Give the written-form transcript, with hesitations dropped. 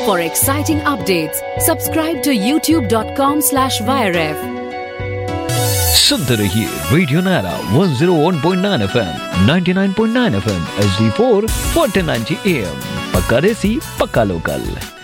For exciting updates, subscribe to youtube.com/wiref. सुनते रहिए radio Naira 101.9 FM, 99.9 FM, HD4, 1490 AM। पक्का देसी, पक्का लोकल।